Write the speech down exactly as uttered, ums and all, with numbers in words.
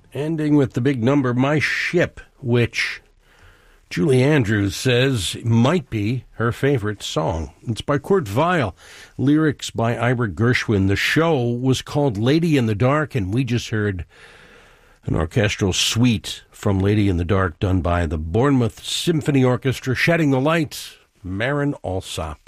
Ending with the big number, My Ship, which Julie Andrews says might be her favorite song. It's by Kurt Weill, lyrics by Ira Gershwin. The show was called Lady in the Dark, and we just heard an orchestral suite from Lady in the Dark done by the Bournemouth Symphony Orchestra. Shedding the Light, Marin Alsop.